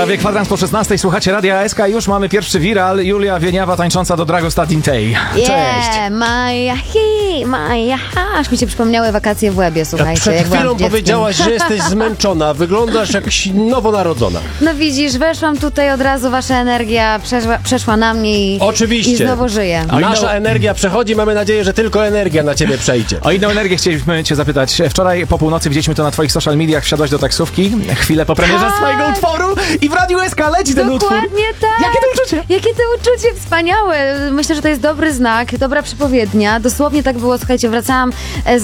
Prawie kwadrans po 16. Słuchacie Radia SK. Już mamy pierwszy viral. Julia Wieniawa tańcząca do Dragosta Dintei. Cześć. Maja, aż mi się przypomniały wakacje w Łebie, słuchajcie. Przed jak byłam chwilą dzieckiem. powiedziałaś, że jesteś zmęczona. Wyglądasz jak nowonarodzona. No widzisz, weszłam tutaj od razu, wasza energia przeszła na mnie i znowu żyję. Nasza energia przechodzi, mamy nadzieję, że tylko energia na ciebie przejdzie. O inną energię chcieliśmy cię zapytać. Wczoraj po północy widzieliśmy to na twoich social mediach. Wsiadłaś do taksówki, chwilę po premierze swojego utworu i w Radiu SK leci ten utwór. Dokładnie tak. Jakie to uczucie? Jakie to uczucie wspaniałe. Myślę, że to jest dobry znak, dobra przepowiednia. Dosłownie tak było, słuchajcie, wracałam z